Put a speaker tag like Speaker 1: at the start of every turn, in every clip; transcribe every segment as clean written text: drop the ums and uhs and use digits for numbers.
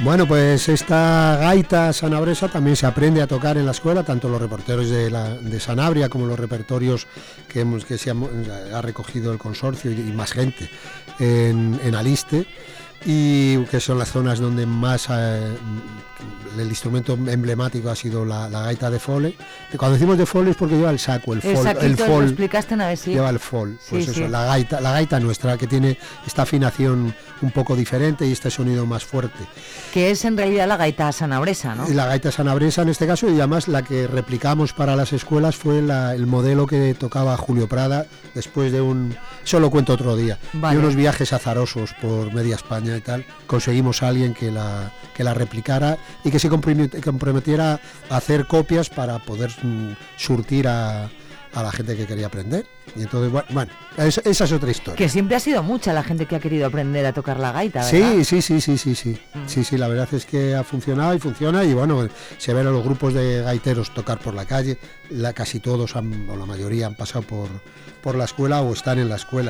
Speaker 1: Bueno, pues esta gaita sanabresa también se aprende a tocar en la escuela, tanto los repertorios de Sanabria como los repertorios que ha recogido el consorcio y más gente en Aliste, y que son las zonas donde más el instrumento emblemático ha sido la gaita de fole. Cuando decimos de fole es porque lleva el saco, el fol,
Speaker 2: lo explicaste una vez, sí.
Speaker 1: Lleva el fol, pues
Speaker 2: sí,
Speaker 1: eso,
Speaker 2: sí.
Speaker 1: la gaita nuestra, que tiene esta afinación un poco diferente y este sonido más fuerte.
Speaker 2: Que es en realidad la gaita sanabresa, ¿no?
Speaker 1: La gaita sanabresa en este caso, y además la que replicamos para las escuelas fue el modelo que tocaba Julio Prada después de eso lo cuento otro día,
Speaker 2: vale.
Speaker 1: De unos viajes azarosos por media España y tal. Conseguimos a alguien que la replicara y que se comprometiera a hacer copias para poder surtir a la gente que quería aprender. Y entonces, bueno, esa es otra historia.
Speaker 2: Que siempre ha sido mucha la gente que ha querido aprender a tocar la gaita, ¿verdad?
Speaker 1: Sí. Sí, la verdad es que ha funcionado y funciona, y bueno, se ven a los grupos de gaiteros tocar por la calle, casi todos, o la mayoría han pasado por la escuela o están en la escuela.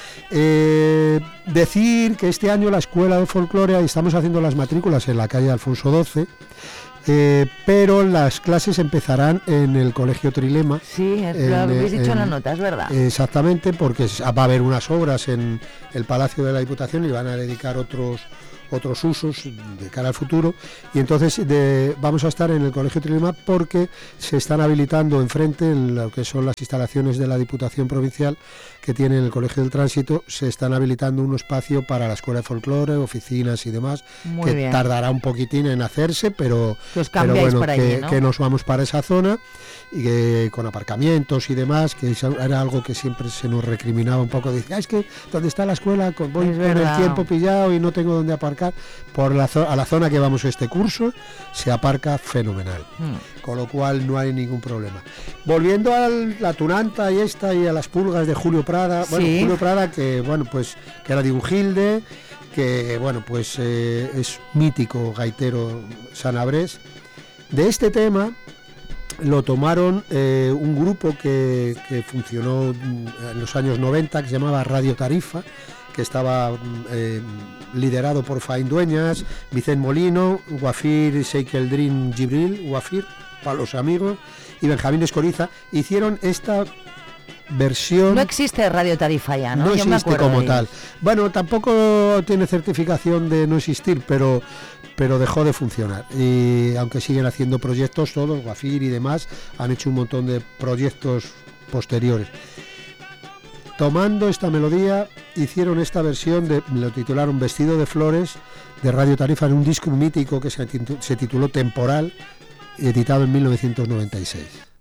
Speaker 1: Decir que este año la Escuela de Folclore, estamos haciendo las matrículas en la calle Alfonso XII, pero las clases empezarán en el Colegio Trilema.
Speaker 2: Sí, lo habéis dicho en las notas, ¿verdad?
Speaker 1: Exactamente, porque va a haber unas obras en el Palacio de la Diputación y van a dedicar otros usos de cara al futuro, y entonces vamos a estar en el Colegio Trilema porque se están habilitando enfrente, en lo que son las instalaciones de la Diputación Provincial que tiene el Colegio del Tránsito, se están habilitando un espacio para la Escuela de Folclore, oficinas y demás.
Speaker 2: Muy bien.
Speaker 1: Tardará un poquitín en hacerse, pero
Speaker 2: bueno, para allí, ¿no?
Speaker 1: Que nos vamos para esa zona, y que con aparcamientos y demás, que era algo que siempre se nos recriminaba un poco. Decía, es que donde está la escuela voy con el tiempo pillado y no tengo dónde aparcar. A la zona que vamos este curso se aparca fenomenal, con lo cual no hay ningún problema. Volviendo a la tunanta y a las pulgas de Julio Prada,
Speaker 2: sí.
Speaker 1: Julio Prada, que era de Ujilde, que es mítico gaitero sanabrés. De este tema lo tomaron un grupo que funcionó en los años 90, que se llamaba Radio Tarifa, que estaba liderado por Faín Dueñas, Vicente Molino, Guafir Sheikeldrin Gibril, Guafir, para los amigos, y Benjamín Escoriza. Hicieron esta versión.
Speaker 2: No existe Radio Tarifa ya, ¿no?
Speaker 1: No existe como tal. Bueno, tampoco tiene certificación de no existir, pero dejó de funcionar. Y aunque siguen haciendo proyectos, todos, Guafir y demás, han hecho un montón de proyectos posteriores. Tomando esta melodía, hicieron esta versión, lo titularon Vestido de Flores, de Radio Tarifa, en un disco mítico que se tituló Temporal, editado en 1996.